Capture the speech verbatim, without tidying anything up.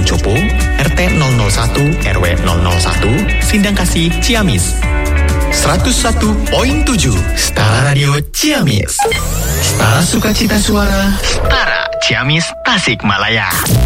Wonosobo, R T nol nol satu R W nol nol satu, Sindangkasih, Ciamis. seratus satu koma tujuh Setara Radio Ciamis. Setara Sukacita Suara. Setara Ciamis, Tasikmalaya.